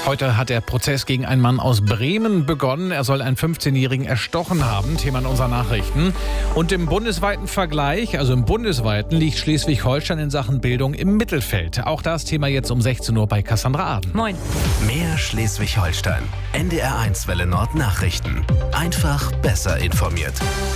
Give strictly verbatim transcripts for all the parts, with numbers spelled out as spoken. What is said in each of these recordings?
Heute hat der Prozess gegen einen Mann aus Bremen begonnen. Er soll einen fünfzehnjährigen erstochen haben. Thema in unseren Nachrichten. Und im bundesweiten Vergleich, also im bundesweiten, liegt Schleswig-Holstein in Sachen Bildung im Mittelfeld. Auch das Thema jetzt um sechzehn Uhr bei Cassandra Aden. Moin. Mehr Schleswig-Holstein. N D R eins Welle Nord Nachrichten. Einfach besser informiert.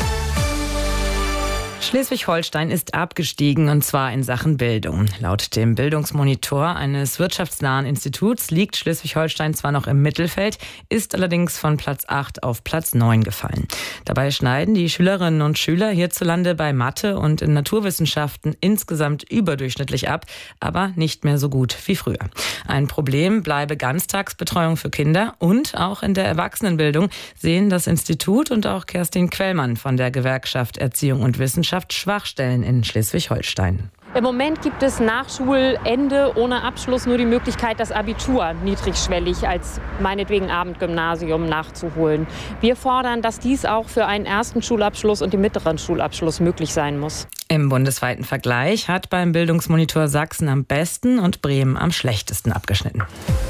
Schleswig-Holstein ist abgestiegen, und zwar in Sachen Bildung. Laut dem Bildungsmonitor eines wirtschaftsnahen Instituts liegt Schleswig-Holstein zwar noch im Mittelfeld, ist allerdings von Platz acht auf Platz neun gefallen. Dabei schneiden die Schülerinnen und Schüler hierzulande bei Mathe und in Naturwissenschaften insgesamt überdurchschnittlich ab, aber nicht mehr so gut wie früher. Ein Problem bleibe Ganztagsbetreuung für Kinder, und auch in der Erwachsenenbildung sehen das Institut und auch Kerstin Quellmann von der Gewerkschaft Erziehung und Wissenschaft Schwachstellen in Schleswig-Holstein. Im Moment gibt es nach Schulende ohne Abschluss nur die Möglichkeit, das Abitur niedrigschwellig als meinetwegen Abendgymnasium nachzuholen. Wir fordern, dass dies auch für einen ersten Schulabschluss und den mittleren Schulabschluss möglich sein muss. Im bundesweiten Vergleich hat beim Bildungsmonitor Sachsen am besten und Bremen am schlechtesten abgeschnitten.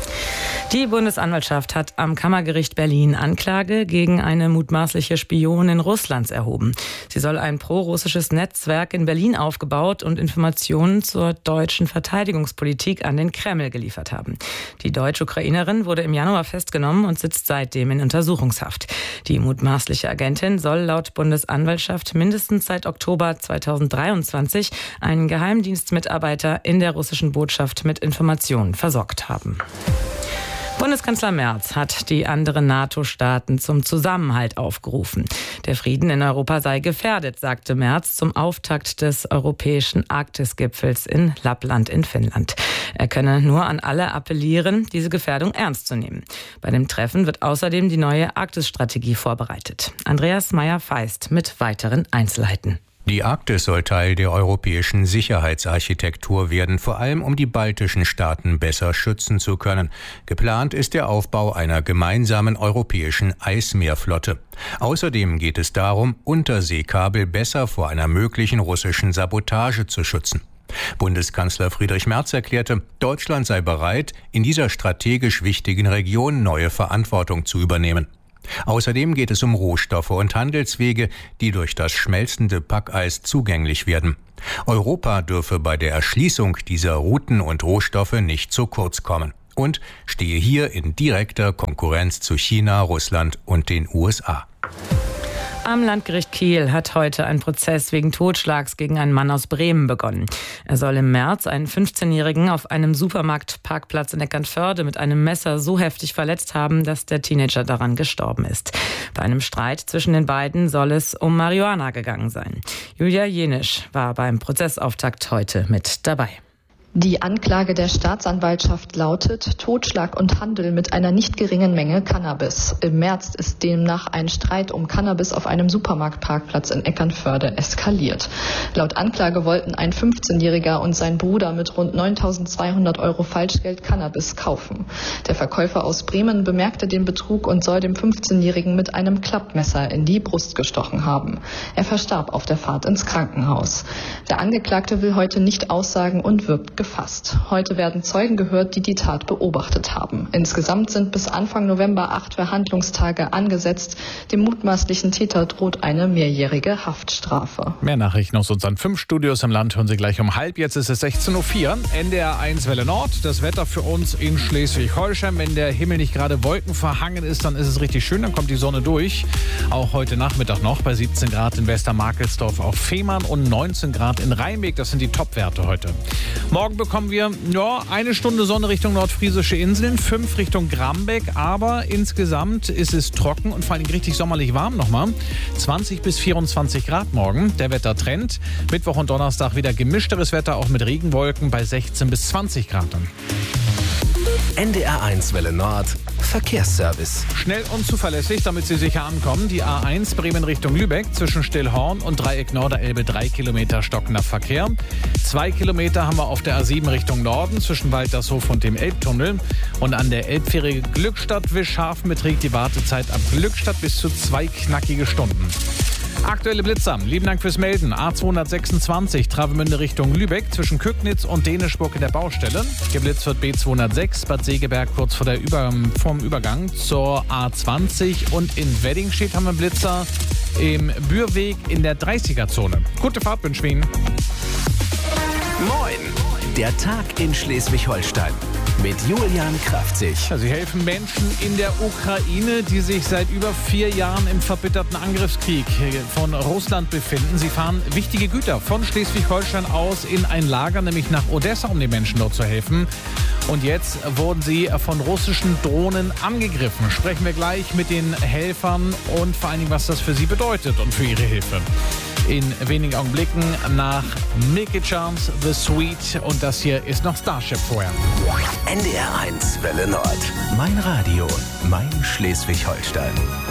Die Bundesanwaltschaft hat am Kammergericht Berlin Anklage gegen eine mutmaßliche Spionin Russlands erhoben. Sie soll ein pro-russisches Netzwerk in Berlin aufgebaut und Informationen zur deutschen Verteidigungspolitik an den Kreml geliefert haben. Die Deutsch-Ukrainerin wurde im Januar festgenommen und sitzt seitdem in Untersuchungshaft. Die mutmaßliche Agentin soll laut Bundesanwaltschaft mindestens seit Oktober zweitausenddreiundzwanzig einen Geheimdienstmitarbeiter in der russischen Botschaft mit Informationen versorgt haben. Bundeskanzler Merz hat die anderen NATO-Staaten zum Zusammenhalt aufgerufen. Der Frieden in Europa sei gefährdet, sagte Merz zum Auftakt des europäischen Arktis-Gipfels in Lappland in Finnland. Er könne nur an alle appellieren, diese Gefährdung ernst zu nehmen. Bei dem Treffen wird außerdem die neue Arktis-Strategie vorbereitet. Andreas Meyer-Feist mit weiteren Einzelheiten. Die Arktis soll Teil der europäischen Sicherheitsarchitektur werden, vor allem um die baltischen Staaten besser schützen zu können. Geplant ist der Aufbau einer gemeinsamen europäischen Eismeerflotte. Außerdem geht es darum, Unterseekabel besser vor einer möglichen russischen Sabotage zu schützen. Bundeskanzler Friedrich Merz erklärte, Deutschland sei bereit, in dieser strategisch wichtigen Region neue Verantwortung zu übernehmen. Außerdem geht es um Rohstoffe und Handelswege, die durch das schmelzende Packeis zugänglich werden. Europa dürfe bei der Erschließung dieser Routen und Rohstoffe nicht zu kurz kommen und stehe hier in direkter Konkurrenz zu China, Russland und den U S A. Am Landgericht Kiel hat heute ein Prozess wegen Totschlags gegen einen Mann aus Bremen begonnen. Er soll im März einen fünfzehnjährigen auf einem Supermarktparkplatz in Eckernförde mit einem Messer so heftig verletzt haben, dass der Teenager daran gestorben ist. Bei einem Streit zwischen den beiden soll es um Marihuana gegangen sein. Julia Jenisch war beim Prozessauftakt heute mit dabei. Die Anklage der Staatsanwaltschaft lautet Totschlag und Handel mit einer nicht geringen Menge Cannabis. Im März ist demnach ein Streit um Cannabis auf einem Supermarktparkplatz in Eckernförde eskaliert. Laut Anklage wollten ein fünfzehnjähriger und sein Bruder mit rund neuntausendzweihundert Euro Falschgeld Cannabis kaufen. Der Verkäufer aus Bremen bemerkte den Betrug und soll dem fünfzehnjährigen mit einem Klappmesser in die Brust gestochen haben. Er verstarb auf der Fahrt ins Krankenhaus. Der Angeklagte will heute nicht aussagen und wirbt gefasst. Heute werden Zeugen gehört, die die Tat beobachtet haben. Insgesamt sind bis Anfang November acht Verhandlungstage angesetzt. Dem mutmaßlichen Täter droht eine mehrjährige Haftstrafe. Mehr Nachrichten aus unseren fünf Studios im Land hören Sie gleich um halb. Jetzt ist es sechzehn Uhr vier. N D R eins Welle Nord. Das Wetter für uns in Schleswig-Holstein. Wenn der Himmel nicht gerade wolkenverhangen ist, dann ist es richtig schön. Dann kommt die Sonne durch. Auch heute Nachmittag noch bei siebzehn Grad in Westermarkelsdorf auf Fehmarn und neunzehn Grad in Rheinbeck. Das sind die Topwerte heute. Morgen bekommen wir ja, eine Stunde Sonne Richtung nordfriesische Inseln, fünf Richtung Grambeck, aber insgesamt ist es trocken und vor allem richtig sommerlich warm nochmal. zwanzig bis vierundzwanzig Grad morgen, der Wettertrend. Mittwoch und Donnerstag wieder gemischteres Wetter, auch mit Regenwolken bei sechzehn bis zwanzig Grad. N D R eins Welle Nord Verkehrsservice. Schnell und zuverlässig, damit Sie sicher ankommen. Die A eins Bremen Richtung Lübeck zwischen Stillhorn und Dreieck Norderelbe drei Kilometer stockender Verkehr. Zwei Kilometer haben wir auf der A sieben Richtung Norden zwischen Waltershof und dem Elbtunnel. Und an der Elbfähre Glückstadt-Wischhafen beträgt die Wartezeit ab Glückstadt bis zu zwei knackige Stunden. Aktuelle Blitzer. Lieben Dank fürs Melden. A zweihundertsechsundzwanzig, Travemünde Richtung Lübeck, zwischen Köcknitz und Dänischburg in der Baustelle. Geblitzt wird B zweihundertsechs, Bad Segeberg kurz vor der Über- vorm Übergang zur A zwanzig. Und in Weddingstedt haben wir Blitzer im Bürweg in der dreißiger-Zone. Gute Fahrt wünschen wir Ihnen. Moin! Der Tag in Schleswig-Holstein mit Julian Kraftzig. Sie helfen Menschen in der Ukraine, die sich seit über vier Jahren im verbitterten Angriffskrieg von Russland befinden. Sie fahren wichtige Güter von Schleswig-Holstein aus in ein Lager, nämlich nach Odessa, um den Menschen dort zu helfen. Und jetzt wurden sie von russischen Drohnen angegriffen. Sprechen wir gleich mit den Helfern und vor allen Dingen, was das für sie bedeutet und für ihre Hilfe. In wenigen Augenblicken nach Milky Charms, The Sweet, und das hier ist noch Starship vorher. N D R eins Welle Nord. Mein Radio, mein Schleswig-Holstein.